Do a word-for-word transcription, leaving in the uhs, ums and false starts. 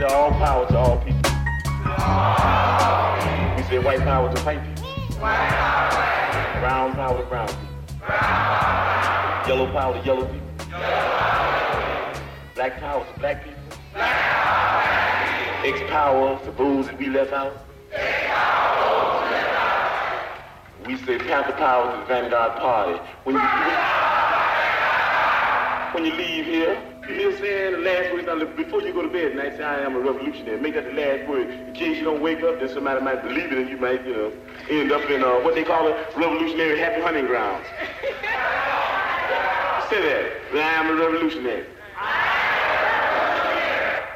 say all power to all people. We say white power to white people. Brown power to brown people. Yellow power to yellow people. Black power to black people. X power to those that we left out. We say Panther power to the Vanguard Party. When you, when you leave here, you say the last word, now, before you go to bed tonight, say I am a revolutionary. Make that the last word. In case you don't wake up, then somebody might believe it and you might, you know, end up in uh, what they call it, revolutionary happy hunting grounds. Say that. I am a revolutionary.